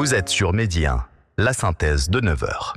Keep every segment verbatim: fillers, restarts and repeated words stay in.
Vous êtes sur Midi un, la synthèse de neuf heures.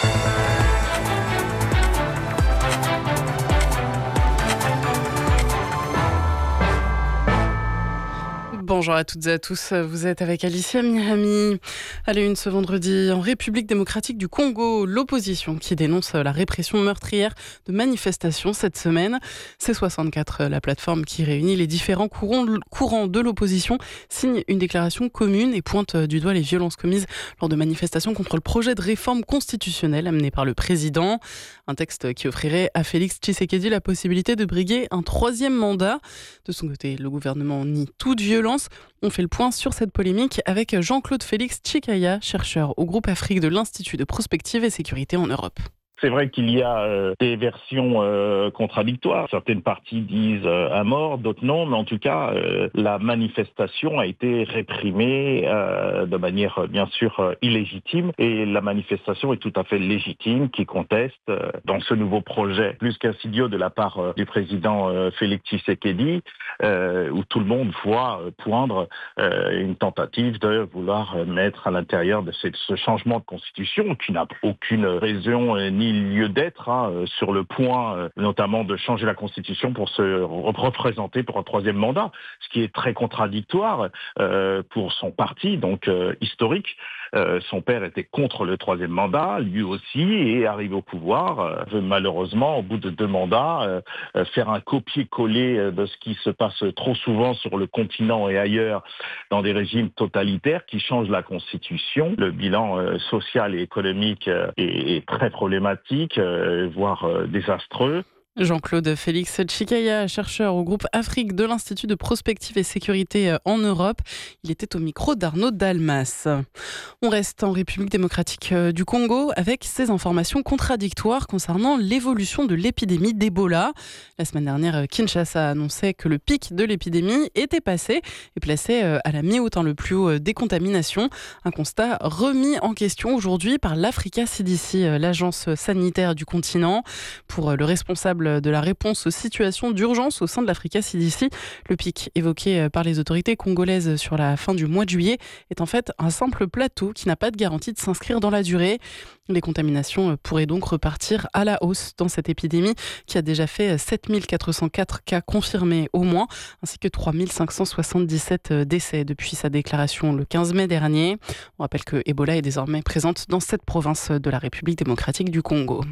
Bonjour à toutes et à tous, vous êtes avec Alicia Miami. Allez, une ce vendredi, en République démocratique du Congo, l'opposition qui dénonce la répression meurtrière de manifestations cette semaine. C soixante-quatre, la plateforme qui réunit les différents courants, courants de l'opposition, signe une déclaration commune et pointe du doigt les violences commises lors de manifestations contre le projet de réforme constitutionnelle amené par le président. Un texte qui offrirait à Félix Tshisekedi la possibilité de briguer un troisième mandat. De son côté, le gouvernement nie toute violence. On fait le point sur cette polémique avec Jean-Claude Félix Tchikaya, chercheur au groupe Afrique de l'Institut de prospective et sécurité en Europe. C'est vrai qu'il y a euh, des versions euh, contradictoires. Certaines parties disent euh, à mort, d'autres non. Mais en tout cas, euh, la manifestation a été réprimée euh, de manière euh, bien sûr euh, illégitime. Et la manifestation est tout à fait légitime, qui conteste euh, dans ce nouveau projet plus qu'insidieux de la part euh, du président euh, Félix Tshisekedi, euh, où tout le monde voit euh, poindre euh, une tentative de vouloir euh, mettre à l'intérieur de ce, ce changement de constitution qui n'a aucune raison euh, ni lieu d'être, hein, sur le point euh, notamment de changer la Constitution pour se représenter pour un troisième mandat, ce qui est très contradictoire euh, pour son parti, donc euh, historique. Euh, son père était contre le troisième mandat, lui aussi, et arrive au pouvoir, euh, veut malheureusement, au bout de deux mandats, euh, euh, faire un copier-coller de ce qui se passe trop souvent sur le continent et ailleurs dans des régimes totalitaires qui changent la Constitution. Le bilan euh, social et économique euh, est, est très problématique, euh, voire euh, désastreux. Jean-Claude Félix Tchikaya, chercheur au groupe Afrique de l'Institut de prospective et sécurité en Europe. Il était au micro d'Arnaud Dalmas. On reste en République démocratique du Congo avec ces informations contradictoires concernant l'évolution de l'épidémie d'Ebola. La semaine dernière, Kinshasa annonçait que le pic de l'épidémie était passé et placé à la mi-août le plus haut des contaminations. Un constat remis en question aujourd'hui par l'Africa C D C, l'agence sanitaire du continent. Pour le responsable de la réponse aux situations d'urgence au sein de l'Africa C D C, le pic évoqué par les autorités congolaises sur la fin du mois de juillet est en fait un simple plateau qui n'a pas de garantie de s'inscrire dans la durée. Les contaminations pourraient donc repartir à la hausse dans cette épidémie qui a déjà fait sept mille quatre cent quatre cas confirmés au moins, ainsi que trois mille cinq cent soixante-dix-sept décès depuis sa déclaration le quinze mai dernier. On rappelle que Ebola est désormais présente dans cette province de la République démocratique du Congo.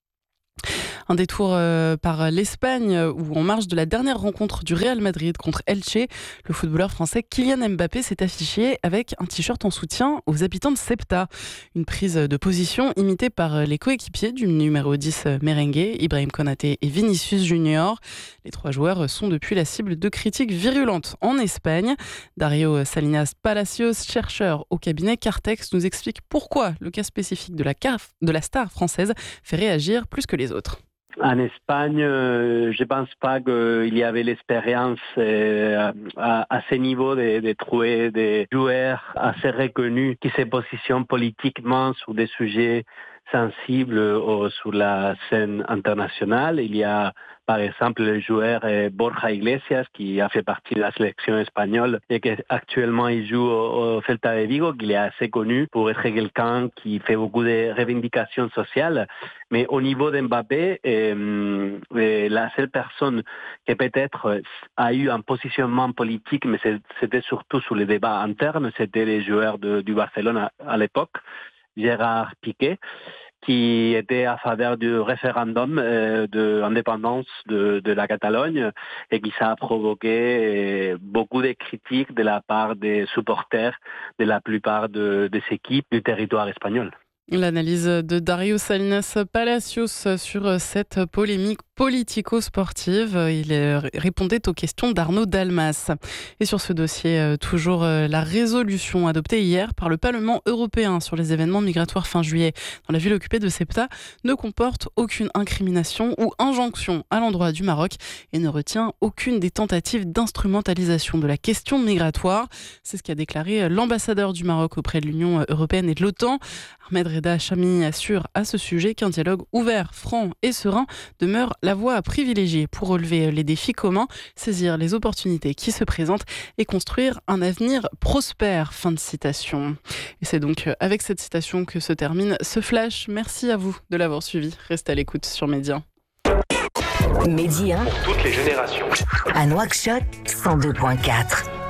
Un détour euh, par l'Espagne où en marge de la dernière rencontre du Real Madrid contre Elche, le footballeur français Kylian Mbappé s'est affiché avec un t-shirt en soutien aux habitants de Ceuta. Une prise de position imitée par les coéquipiers du numéro dix merengue, Ibrahim Konaté et Vinicius Junior. Les trois joueurs sont depuis la cible de critiques virulentes en Espagne. Dario Salinas Palacios, chercheur au cabinet Cartex, nous explique pourquoi le cas spécifique de la, C A F, de la star française fait réagir plus que les autres. En Espagne, euh, je ne pense pas qu'il y avait l'expérience euh, à, à ce niveau de, de trouver des joueurs assez reconnus qui se positionnent politiquement sur des sujets sensibles ou sur la scène internationale. Il y a par exemple le joueur euh, Borja Iglesias qui a fait partie de la sélection espagnole et qui actuellement il joue au, au Celta de Vigo, qu'il est assez connu pour être quelqu'un qui fait beaucoup de revendications sociales. Mais au niveau d'Mbappé, euh, euh, la seule personne qui peut-être a eu un positionnement politique, mais c'était surtout sur les débats internes, c'était les joueurs de, du Barcelone à, à l'époque, Gérard Piqué, qui était à faveur du référendum euh, d'indépendance de, de la Catalogne et qui ça a provoqué euh, beaucoup de critiques de la part des supporters de la plupart de, des équipes du territoire espagnol. L'analyse de Dario Salinas Palacios sur cette polémique politico-sportive. Il répondait aux questions d'Arnaud Dalmas. Et sur ce dossier, toujours la résolution adoptée hier par le Parlement européen sur les événements migratoires fin juillet dans la ville occupée de Ceuta ne comporte aucune incrimination ou injonction à l'endroit du Maroc et ne retient aucune des tentatives d'instrumentalisation de la question migratoire. C'est ce qu'a déclaré l'ambassadeur du Maroc auprès de l'Union européenne et de l'OTAN. Ahmed Reda Chami assure à ce sujet qu'un dialogue ouvert, franc et serein demeure la voie à privilégier pour relever les défis communs, saisir les opportunités qui se présentent et construire un avenir prospère. Fin de citation. Et c'est donc avec cette citation que se termine ce flash. Merci à vous de l'avoir suivi. Restez à l'écoute sur Média. Média pour toutes les générations. à Nouakchott cent deux virgule quatre.